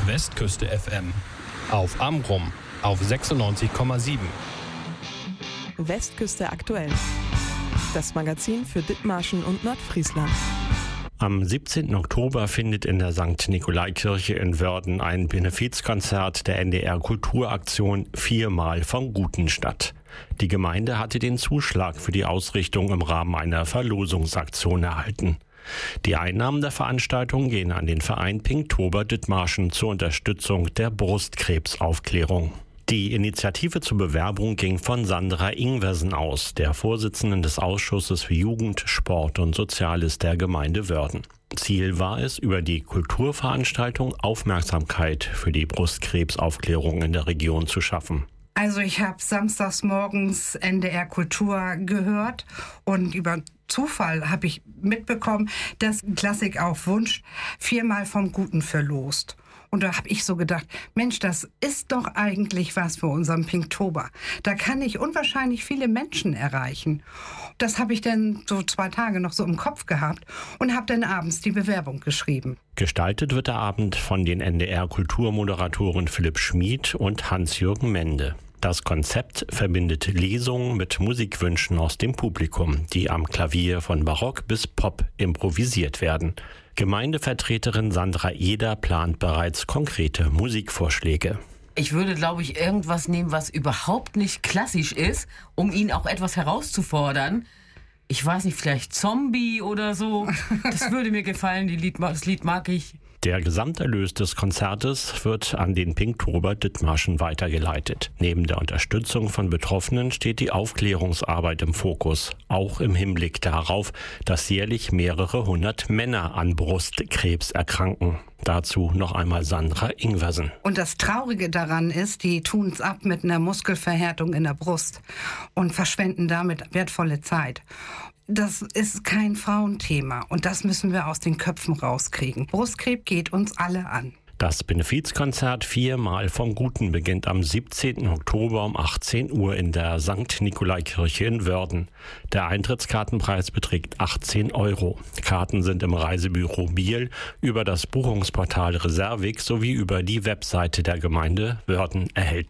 Westküste FM. Auf Amrum auf 96,7. Westküste aktuell. Das Magazin für Dithmarschen und Nordfriesland. Am 17. Oktober findet in der St. Nikolaikirche in Wörden ein Benefizkonzert der NDR Kulturaktion 4x vom Guten statt. Die Gemeinde hatte den Zuschlag für die Ausrichtung im Rahmen einer Verlosungsaktion erhalten. Die Einnahmen der Veranstaltung gehen an den Verein Pinktober Dithmarschen zur Unterstützung der Brustkrebsaufklärung. Die Initiative zur Bewerbung ging von Sandra Ingwersen aus, der Vorsitzenden des Ausschusses für Jugend, Sport und Soziales der Gemeinde Wörden. Ziel war es, über die Kulturveranstaltung Aufmerksamkeit für die Brustkrebsaufklärung in der Region zu schaffen. Also ich habe samstags morgens NDR Kultur gehört und über Zufall habe ich mitbekommen, dass Klassik auf Wunsch 4x vom Guten verlost. Und da habe ich so gedacht, Mensch, das ist doch eigentlich was für unseren Pinktober. Da kann ich unwahrscheinlich viele Menschen erreichen. Das habe ich dann so 2 Tage noch so im Kopf gehabt und habe dann abends die Bewerbung geschrieben. Gestaltet wird der Abend von den NDR-Kulturmoderatoren Philipp Schmid und Hans-Jürgen Mende. Das Konzept verbindet Lesungen mit Musikwünschen aus dem Publikum, die am Klavier von Barock bis Pop improvisiert werden. Gemeindevertreterin Sandra Eder plant bereits konkrete Musikvorschläge. Ich würde, glaube ich, irgendwas nehmen, was überhaupt nicht klassisch ist, um ihn auch etwas herauszufordern. Ich weiß nicht, vielleicht Zombie oder so. Das würde mir gefallen, das Lied mag ich. Der Gesamterlös des Konzertes wird an den Pinktober Dithmarschen weitergeleitet. Neben der Unterstützung von Betroffenen steht die Aufklärungsarbeit im Fokus, auch im Hinblick darauf, dass jährlich mehrere 100 Männer an Brustkrebs erkranken. Dazu noch einmal Sandra Ingwersen. Und das Traurige daran ist, die tun es ab mit einer Muskelverhärtung in der Brust und verschwenden damit wertvolle Zeit. Das ist kein Frauenthema und das müssen wir aus den Köpfen rauskriegen. Brustkrebs geht uns alle an. Das Benefizkonzert 4x vom Guten beginnt am 17. Oktober um 18 Uhr in der St. Nikolaikirche in Wörden. Der Eintrittskartenpreis beträgt 18 €. Karten sind im Reisebüro Biel, über das Buchungsportal Reservix sowie über die Webseite der Gemeinde Wörden erhältlich.